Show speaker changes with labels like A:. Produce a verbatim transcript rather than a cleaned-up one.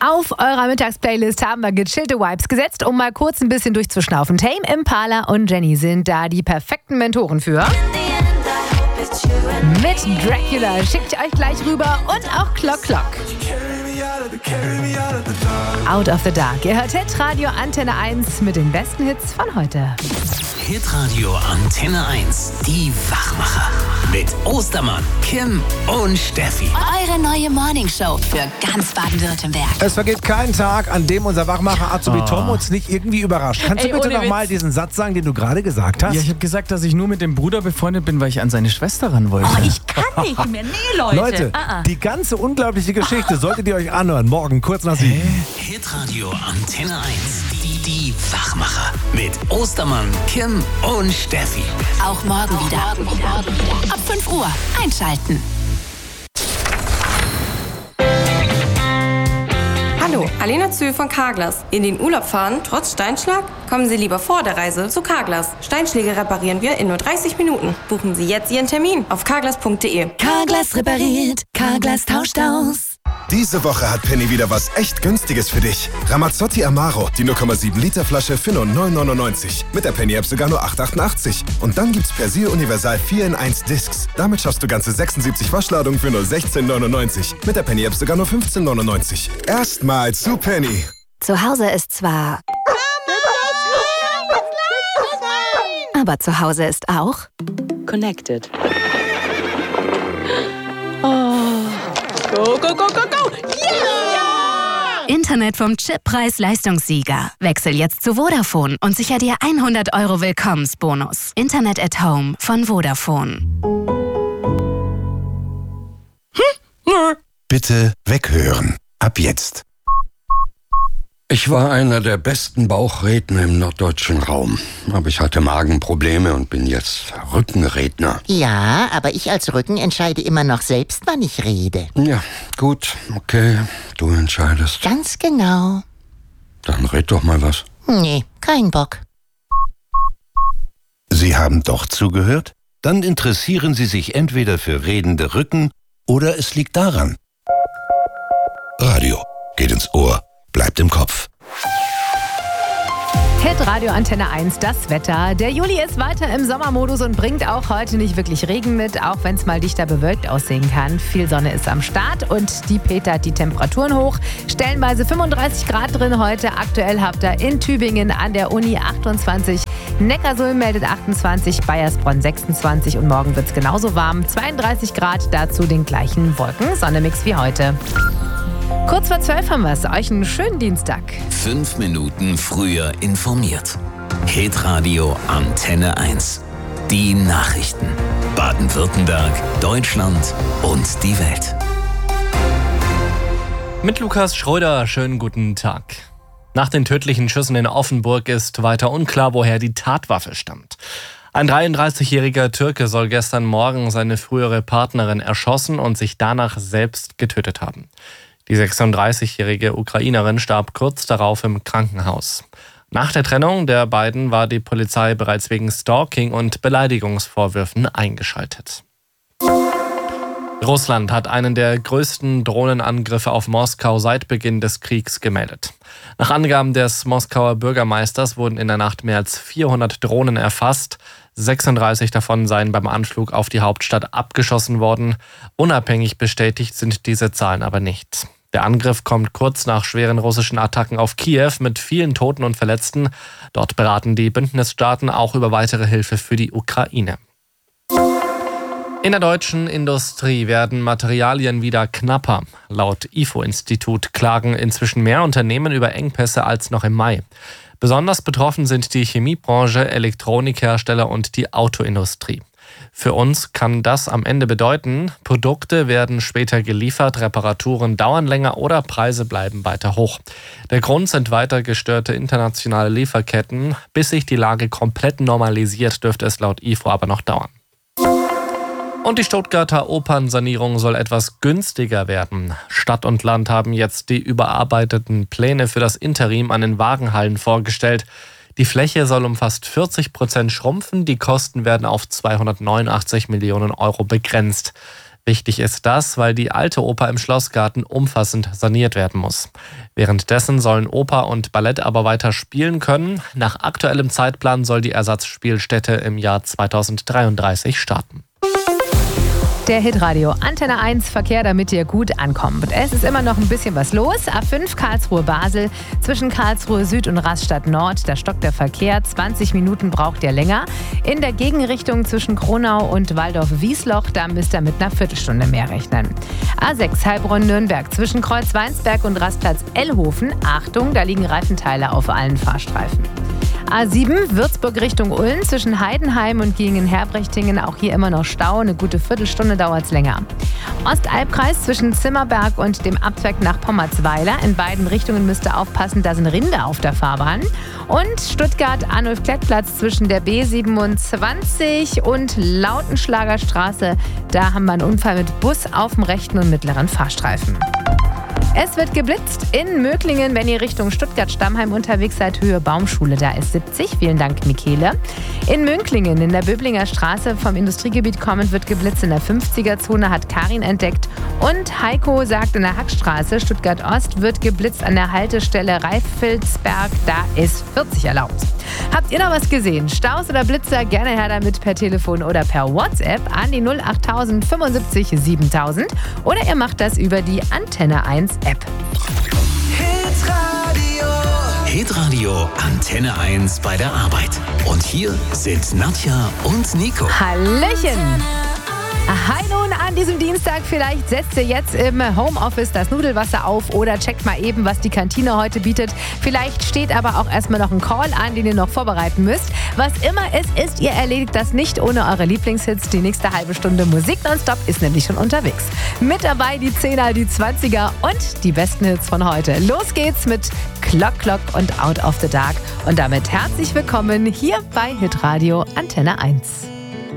A: Auf eurer Mittagsplaylist haben wir gechillte Vibes gesetzt, um mal kurz ein bisschen durchzuschnaufen. Tame Impala und Jenny sind da die perfekten Mentoren für. Mit Dracula schicke ich euch gleich rüber und auch Clock Clock. Out of the Dark. Ihr hört Hitradio Antenne eins mit den besten Hits von heute.
B: Hitradio Antenne eins, die Wachmacher. Mit Ostermann, Kim und Steffi.
C: Eure neue Morningshow für ganz Baden-Württemberg.
D: Es vergeht kein Tag, an dem unser Wachmacher Azubi oh. Tom uns nicht irgendwie überrascht. Kannst
A: Ey,
D: du bitte nochmal diesen Satz sagen, den du gerade gesagt hast?
E: Ja, ich habe gesagt, dass ich nur mit dem Bruder befreundet bin, weil ich an seine Schwester ran wollte.
A: Oh, ich kann nicht mehr. Nee, Leute.
D: Leute, ah, ah. die ganze unglaubliche Geschichte solltet ihr euch anhören. Morgen kurz nach sieben.
B: Hitradio Antenne eins. Die, die Wachmacher. Mit Ostermann, Kim und Steffi.
C: Auch morgen wieder. Morgen wieder. Ab fünf Uhr einschalten.
F: Hallo, Alena Zühl von Carglass. In den Urlaub fahren, trotz Steinschlag? Kommen Sie lieber vor der Reise zu Carglass. Steinschläge reparieren wir in nur dreißig Minuten. Buchen Sie jetzt Ihren Termin auf carglass punkt de.
C: Carglass repariert, Carglass tauscht aus.
G: Diese Woche hat Penny wieder was echt Günstiges für dich. Ramazzotti Amaro, die null Komma sieben Liter Flasche für nur neun neunundneunzig. Mit der Penny-App sogar nur acht achtundachtzig. Und dann gibt's Persil Universal vier in eins Discs. Damit schaffst du ganze sechsundsiebzig Waschladungen für nur sechzehn neunundneunzig. Mit der Penny-App sogar nur fünfzehn neunundneunzig. Erstmal zu Penny.
C: Zu Hause ist zwar... aber zu Hause ist auch...
H: Connected. Oh. Go, go, go, go, go! Yeah!
C: Internet vom Chip-Preis-Leistungssieger. Wechsel jetzt zu Vodafone und sicher dir hundert Euro Willkommensbonus. Internet at Home von Vodafone.
G: Bitte weghören. Ab jetzt.
I: Ich war einer der besten Bauchredner im norddeutschen Raum. Aber ich hatte Magenprobleme und bin jetzt Rückenredner.
J: Ja, aber ich als Rücken entscheide immer noch selbst, wann ich rede.
I: Ja, gut, okay, du entscheidest.
J: Ganz genau.
I: Dann red doch mal was.
J: Nee, kein Bock.
G: Sie haben doch zugehört? Dann interessieren Sie sich entweder für redende Rücken oder es liegt daran. Radio geht ins Ohr. Bleibt im Kopf.
A: Hitradio Antenne eins, das Wetter. Der Juli ist weiter im Sommermodus und bringt auch heute nicht wirklich Regen mit, auch wenn es mal dichter bewölkt aussehen kann. Viel Sonne ist am Start und die petert die Temperaturen hoch. Stellenweise fünfunddreißig Grad drin heute. Aktuell habt ihr in Tübingen an der Uni achtundzwanzig. Neckarsulm meldet achtundzwanzig, Baiersbronn sechsundzwanzig und morgen wird es genauso warm. zweiunddreißig Grad, dazu den gleichen Wolken-Sonne-Mix wie heute. Kurz vor zwölf haben wir es. Euch einen schönen Dienstag.
B: Fünf Minuten früher informiert. Hitradio Antenne eins. Die Nachrichten. Baden-Württemberg, Deutschland und die Welt.
K: Mit Lukas Schröder, schönen guten Tag. Nach den tödlichen Schüssen in Offenburg ist weiter unklar, woher die Tatwaffe stammt. Ein dreiunddreißigjähriger Türke soll gestern Morgen seine frühere Partnerin erschossen und sich danach selbst getötet haben. Die sechsunddreißigjährige Ukrainerin starb kurz darauf im Krankenhaus. Nach der Trennung der beiden war die Polizei bereits wegen Stalking und Beleidigungsvorwürfen eingeschaltet. Russland hat einen der größten Drohnenangriffe auf Moskau seit Beginn des Kriegs gemeldet. Nach Angaben des Moskauer Bürgermeisters wurden in der Nacht mehr als vierhundert Drohnen erfasst. sechsunddreißig davon seien beim Anflug auf die Hauptstadt abgeschossen worden. Unabhängig bestätigt sind diese Zahlen aber nicht. Der Angriff kommt kurz nach schweren russischen Attacken auf Kiew mit vielen Toten und Verletzten. Dort beraten die Bündnisstaaten auch über weitere Hilfe für die Ukraine. In der deutschen Industrie werden Materialien wieder knapper. Laut I F O-Institut klagen inzwischen mehr Unternehmen über Engpässe als noch im Mai. Besonders betroffen sind die Chemiebranche, Elektronikhersteller und die Autoindustrie. Für uns kann das am Ende bedeuten, Produkte werden später geliefert, Reparaturen dauern länger oder Preise bleiben weiter hoch. Der Grund sind weiter gestörte internationale Lieferketten. Bis sich die Lage komplett normalisiert, dürfte es laut I F O aber noch dauern. Und die Stuttgarter Opernsanierung soll etwas günstiger werden. Stadt und Land haben jetzt die überarbeiteten Pläne für das Interim an den Wagenhallen vorgestellt. Die Fläche soll um fast vierzig Prozent schrumpfen. Die Kosten werden auf zweihundertneunundachtzig Millionen Euro begrenzt. Wichtig ist das, weil die alte Oper im Schlossgarten umfassend saniert werden muss. Währenddessen sollen Oper und Ballett aber weiter spielen können. Nach aktuellem Zeitplan soll die Ersatzspielstätte im Jahr zweitausenddreiunddreißig starten.
A: Der Hitradio Antenne eins Verkehr, damit ihr gut ankommt. Es ist immer noch ein bisschen was los. A fünf Karlsruhe-Basel, zwischen Karlsruhe Süd und Rastatt Nord, da stockt der Verkehr. zwanzig Minuten braucht ihr länger. In der Gegenrichtung zwischen Kronau und Waldorf-Wiesloch, da müsst ihr mit einer Viertelstunde mehr rechnen. A sechs Heilbronn-Nürnberg, zwischen Kreuz-Weinsberg und Rastplatz Ellhofen. Achtung, da liegen Reifenteile auf allen Fahrstreifen. A sieben Würzburg Richtung Ulm, zwischen Heidenheim und Gingen-Herbrechtingen, auch hier immer noch Stau, eine gute Viertelstunde dauert es länger. Ostalbkreis zwischen Zimmerberg und dem Abzweig nach Pommerzweiler, in beiden Richtungen müsst ihr aufpassen, da sind Rinder auf der Fahrbahn. Und Stuttgart-Arnulf-Klettplatz zwischen der B siebenundzwanzig und Lautenschlager Straße, da haben wir einen Unfall mit Bus auf dem rechten und mittleren Fahrstreifen. Es wird geblitzt in Möglingen, wenn ihr Richtung Stuttgart-Stammheim unterwegs seid, Höhe Baumschule, da ist siebzig. Vielen Dank, Michele. In Münklingen, in der Böblinger Straße vom Industriegebiet kommend, wird geblitzt in der fünfziger-Zone, hat Karin entdeckt. Und Heiko sagt, in der Hackstraße, Stuttgart-Ost, wird geblitzt an der Haltestelle Reifelsberg, da ist vierzig erlaubt. Habt ihr noch was gesehen? Staus oder Blitzer? Gerne her damit per Telefon oder per WhatsApp an die null acht null null fünf siebentausend oder ihr macht das über die Antenne eins App.
B: Hitradio. Hitradio Antenne eins bei der Arbeit. Und hier sind Nadja und Nico.
A: Hallöchen! Hi nun an diesem Dienstag, vielleicht setzt ihr jetzt im Homeoffice das Nudelwasser auf oder checkt mal eben, was die Kantine heute bietet. Vielleicht steht aber auch erstmal noch ein Call an, den ihr noch vorbereiten müsst. Was immer es ist, ihr erledigt das nicht ohne eure Lieblingshits. Die nächste halbe Stunde Musik nonstop ist nämlich schon unterwegs. Mit dabei die Zehner, die Zwanziger und die besten Hits von heute. Los geht's mit Clock Clock und Out of the Dark. Und damit herzlich willkommen hier bei Hitradio Antenne eins.